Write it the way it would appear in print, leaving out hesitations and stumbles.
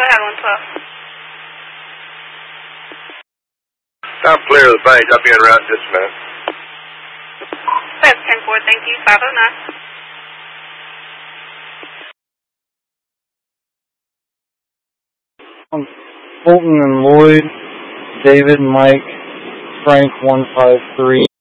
ahead, 112. I'm clear of the bank. I'll be en route in just a minute. That's 10-4, thank you, 509. Fulton and Lloyd, David, Mike, Frank 153.